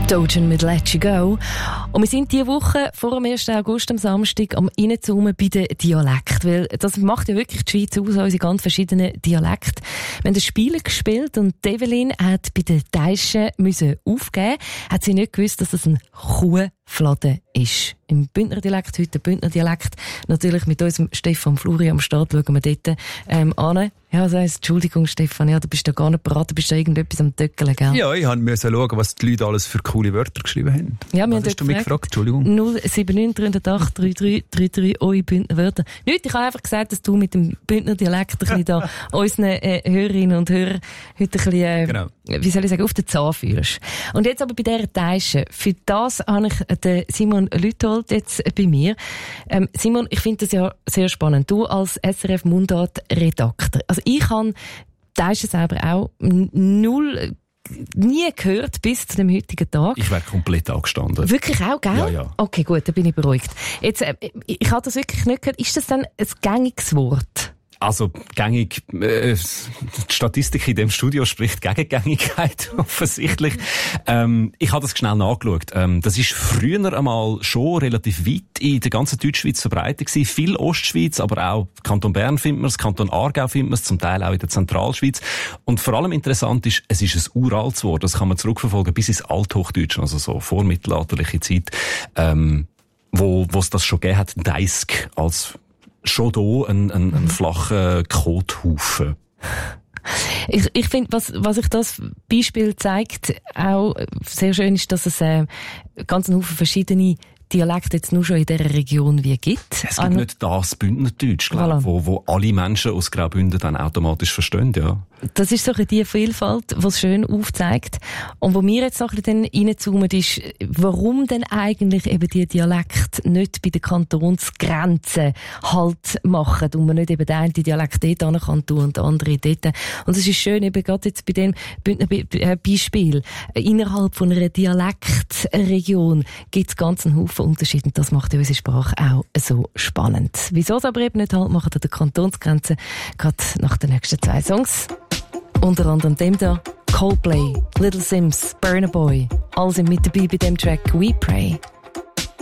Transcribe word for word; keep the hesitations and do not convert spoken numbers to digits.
Dogen mit Let You Go. Und wir sind diese Woche vor dem ersten August am Samstag am reinzoomen bei den Dialekten. Weil das macht ja wirklich die Schweiz aus, unsere ganz verschiedenen Dialekte. Wir haben ein Spiel gespielt und Evelyn hat bei den Teischen müssen aufgeben. Hat sie nicht gewusst, dass das ein Kuhfladen ist. Im Bündner Dialekt, heute Bündner Dialekt. Natürlich mit unserem Stefan Fluri am Start schauen wir dort ähm, an. Ja, das heisst, Entschuldigung Stefan, ja, du bist da gar nicht bereit, du bist da irgendetwas am Töckeln, gell? Ja, ich musste schauen, was die Leute alles für coole Wörter geschrieben haben. Ja, wir was hast du mich gefragt? Entschuldigung. null sieben neun drei null acht drei drei drei drei eure Bündner Wörter. Nicht, ich habe einfach gesagt, dass du mit dem Bündner Dialekt ein bisschen da unseren äh, Hörerinnen und Hörern heute ein bisschen, äh, genau. wie soll ich sagen, auf den Zahn fühlst. Und jetzt aber bei dieser Teischen, für das habe ich den Simon Lüthold jetzt bei mir. Ähm, Simon, ich finde das ja sehr spannend. Du als S R F-Mundart-Redakteur. Also ich habe Teischen selber auch null, nie gehört bis zu dem heutigen Tag. Ich wäre komplett angestanden. Wirklich auch, gell? Ja, ja. Okay, gut, dann bin ich beruhigt. Jetzt, äh, ich habe das wirklich nicht gehört. Ist das dann ein gängiges Wort? Also gängig, äh, die Statistik in dem Studio spricht gegen Gängigkeit, offensichtlich. Ähm, ich habe das schnell nachgeschaut. Ähm, das ist früher einmal schon relativ weit in der ganzen Deutschschweiz verbreitet gewesen. Viel Ostschweiz, aber auch Kanton Bern findet man es, Kanton Aargau findet man es, zum Teil auch in der Zentralschweiz. Und vor allem interessant ist, es ist ein uraltes Wort. Das kann man zurückverfolgen bis ins Althochdeutsche, also so vormittelalterliche Zeit, ähm, wo wo es das schon gegeben hat, Deisk als schon hier ein, ein, ein flacher Kothaufen. Ich, ich finde, was, was ich das Beispiel zeigt, auch sehr schön ist, dass es äh, ganz einen Haufen verschiedene Dialekte jetzt nur schon in dieser Region wie gibt. Es gibt An nicht das Bündnerdeutsch, glaube ich, voilà. wo, wo alle Menschen aus Graubünden dann automatisch verstehen, ja. Das ist so die Vielfalt, die es schön aufzeigt. Und wo wir jetzt noch ein bisschen reinzoomen, ist, warum denn eigentlich eben die Dialekte nicht bei den Kantonsgrenzen Halt machen und man nicht eben den einen Dialekt dort hin kann tun und den anderen dort. Und es ist schön, eben gerade jetzt bei dem Bündner Beispiel, innerhalb von einer Dialektregion gibt es ganz einen Haufen Unterschiede und das macht unsere Sprache auch so spannend. Wieso es aber eben nicht Halt machen an den Kantonsgrenzen, gerade nach den nächsten zwei Songs. Unter anderem dem da, Coldplay, Little Sims, Burna Boy. Alle sind mit dabei bei dem Track We Pray.